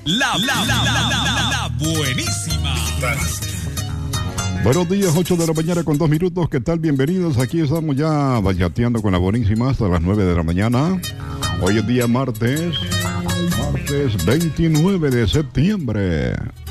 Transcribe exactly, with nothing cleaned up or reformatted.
La, la, la, la, la, la buenísima. Buenos días, ocho de la mañana con dos minutos. ¿Qué tal? Bienvenidos. Aquí estamos ya bachateando con la buenísima hasta las nueve de la mañana. Hoy es día martes, martes veintinueve de septiembre.